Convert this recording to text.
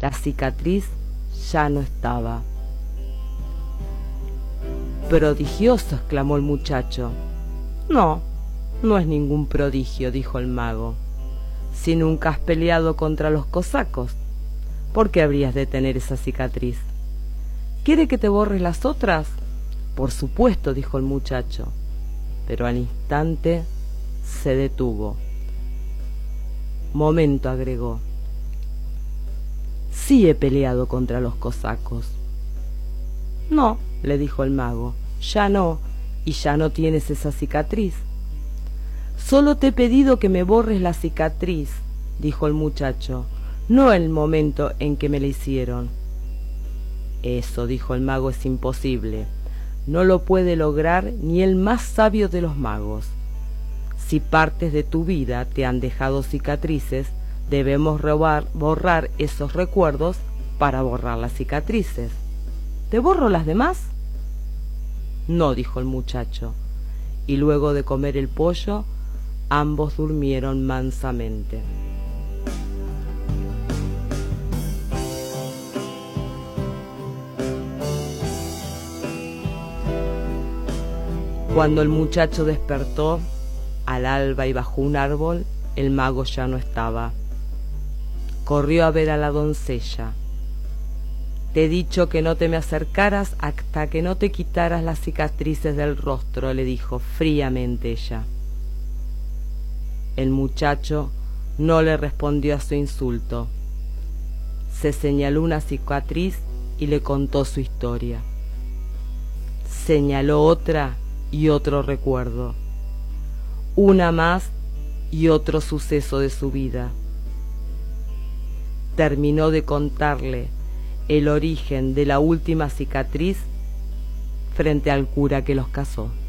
La cicatriz ya no estaba. —¡Prodigioso! —exclamó el muchacho. —No, no es ningún prodigio —dijo el mago—. Si nunca has peleado contra los cosacos, ¿por qué habrías de tener esa cicatriz? ¿Quiere que te borres las otras? —Por supuesto —dijo el muchacho—, pero al instante se detuvo. —Momento —agregó—, sí he peleado contra los cosacos. —No —le dijo el mago—, ya no, y ya no tienes esa cicatriz. —Solo te he pedido que me borres la cicatriz —dijo el muchacho—, no el momento en que me la hicieron. —Eso —dijo el mago— es imposible. No lo puede lograr ni el más sabio de los magos. Si partes de tu vida te han dejado cicatrices, debemos borrar esos recuerdos para borrar las cicatrices. ¿Te borro las demás? —No —dijo el muchacho—, y luego de comer el pollo, ambos durmieron mansamente. Cuando el muchacho despertó al alba y bajo un árbol, el mago ya no estaba. Corrió a ver a la doncella. —Te he dicho que no te me acercaras hasta que no te quitaras las cicatrices del rostro —le dijo fríamente ella. El muchacho no le respondió a su insulto. Se señaló una cicatriz y le contó su historia. Señaló otra y otro recuerdo, una más y otro suceso de su vida. Terminó de contarle el origen de la última cicatriz frente al cura que los casó.